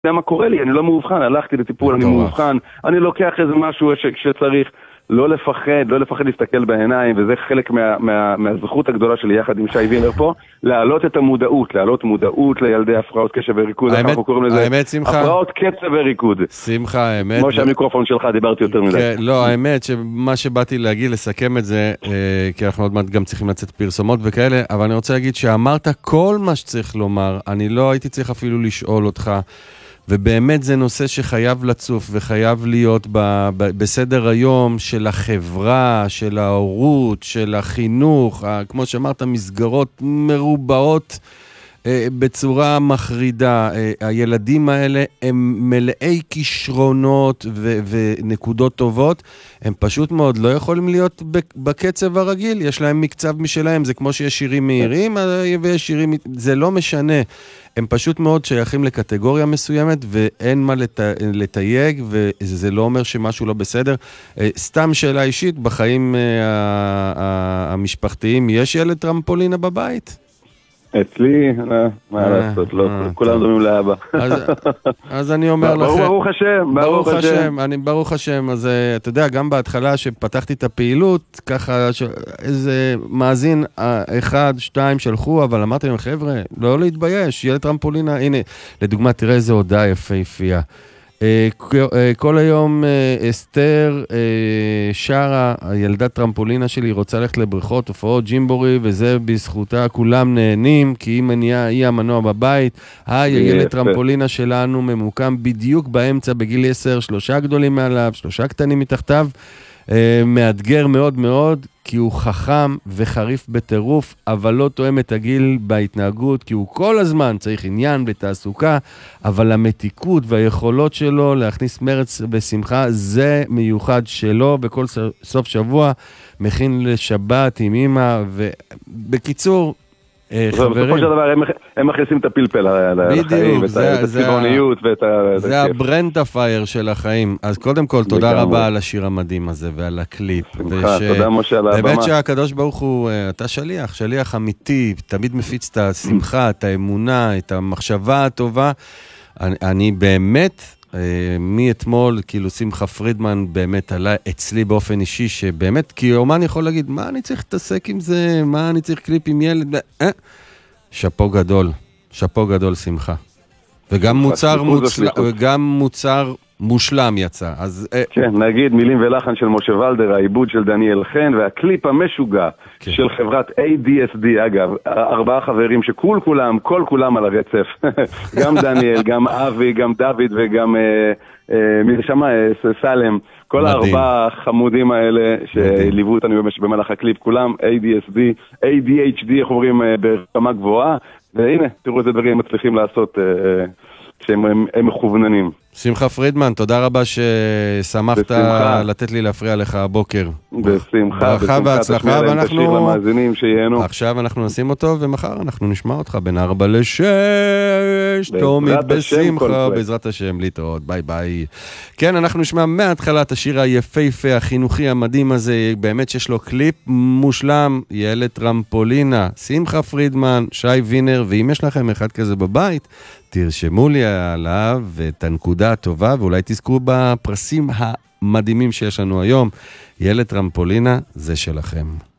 יודע מה קורה לי, אני לא מאובחן, הלכתי לטיפול, אני מאובחן, אני לוקח איזה משהו שצריך, לא לפחד להסתכל בעיניים, וזה חלק מהזכות הגדולה שלי יחד עם שי וינר פה, להעלות את המודעות, להעלות מודעות לילדי הפרעות קשב וריכוד, אנחנו קוראים לזה הפרעות קצב וריכוד. שמחה, האמת. כמו שהמיקרופון שלך, דיברתי יותר מדי. לא, האמת שמה שבאתי להגיד, לסכם את זה, כי אנחנו עוד מעט גם צריכים לצאת פרסומות וכאלה, אבל אני רוצה להגיד שאמרת כל מה שצריך לומר, אני לא הייתי צריך אפילו לשאול אותך, ובאמת זה נושא שחייב לצוף וחייב להיות בסדר היום של החברה, של ההורות, של החינוך, כמו שאמרת, מסגרות מרובעות בצורה מחרידה. הילדים האלה הם מלאי כישרונות ונקודות טובות, הם פשוט מאוד לא יכולים להיות בקצב הרגיל, יש להם מקצב משלהם, זה כמו שיש שירים מהירים ויש שירים, זה לא משנה. הם פשוט מאוד שייכים לקטגוריה מסוימת, ואין מה לתייג, וזה לא אומר שמשהו לא בסדר. סתם שאלה אישית, בחיים המשפחתיים, יש ילד טרמפולינה בבית? אצלי, מה לעשות, לא, כולם דומים לאבא. אז אני אומר לכם... ברוך השם, ברוך השם. ברוך השם, אז אתה יודע, גם בהתחלה שפתחתי את הפעילות, ככה איזה מאזין, 1, 2 שלחו, אבל אמרתי להם, חבר'ה, לא להתבייש, ילד טרמפולינה, הנה, לדוגמה, תראה איזה הודעה יפהפייה. כל היום אסתר שרה, הילדת טרמפולינה שלי, רוצה ללכת לבריכות, הופעות ג'ימבורי, וזה בזכותה, כולם נהנים, כי היא המנוע בבית. הילד טרמפולינה שלנו ממוקם בדיוק באמצע, בגיל 10, 3 גדולים מעליו, 3 קטנים מתחתיו, מאתגר מאוד מאוד, כי הוא חכם וחריף בטירוף, אבל לא תואם את הגיל בהתנהגות, כי הוא כל הזמן צריך עניין בתעסוקה, אבל המתיקות והיכולות שלו להכניס מרץ ושמחה, זה מיוחד שלו, בכל סוף שבוע מכין לשבת עם אמא, ובקיצור, בסופו של דבר הם מכניסים את הפלפל לחיים, את הצבעוניות. זה הברנד הפייר של החיים. אז קודם כל, תודה רבה על השיר המדהים הזה ועל הקליפ. תודה משה על הבמה. באמת שהקדוש ברוך הוא, אתה שליח אמיתי, תמיד מפיץ את השמחה, את האמונה, את המחשבה הטובה. אני באמת... מאתמול, כאילו שמחה פרידמן באמת עלה אצלי באופן אישי, שבאמת, כי אומן יכול להגיד, מה אני צריך להתעסק עם זה? מה אני צריך קליפ עם ילד? שפו גדול שמחה. וגם מוצר מושלם יצא. כן, נגיד מילים ולחן של משה ולדר, העיבוד של דניאל חן, והקליפ המשוגע של חברת ADSD, אגב, 4 חברים שכל כולם על הרצף. גם דניאל, גם אבי, גם דוד וגם סלם. כל 4 חמודים האלה שליוו אותנו במהלך הקליפ, כולם ADHD, איך אומרים, ברמה גבוהה. והנה, תראו איזה דברים מצליחים לעשות שהם מכווננים. שמחה פרידמן, תודה רבה ששמחת לתת לי להפריע לך הבוקר. בשמחה, והצלחה, ואנחנו עכשיו אנחנו נשים אותו, ומחר אנחנו נשמע אותך בין 4 ל-6, תומית בשמחה, בעזרת השם, להתראות, ביי ביי. כן, אנחנו נשמע מההתחלת השיר היפהפה, החינוכי המדהים הזה, באמת שיש לו קליפ מושלם, ילד טרמפולינה, שמחה פרידמן, שי וינר, ואם יש לכם אחד כזה בבית, תרשמו לי עליו את הנקודה הטובה, ואולי תזכו בפרסים המדהימים שיש לנו היום. ילד טרמפולינה, זה שלכם.